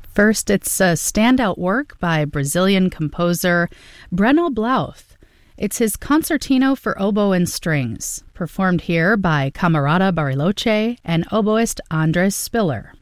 First, it's a standout work by Brazilian composer Breno Blauth. It's his Concertino for Oboe and Strings, performed here by Camerata Bariloche and oboist Andres Spiller.